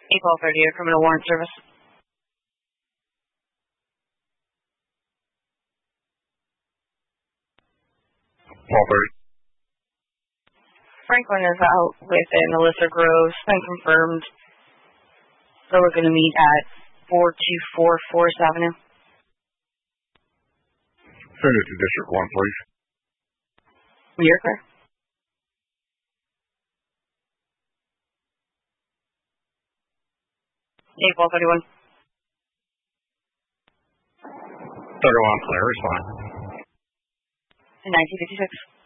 8-1230, a criminal warrant service. Franklin is out with Melissa Groves. Been confirmed. So we're going to meet at 424 4th Avenue. Send it to District 1, please. You're clear. April 31. 31 clear, is fine. In 1956.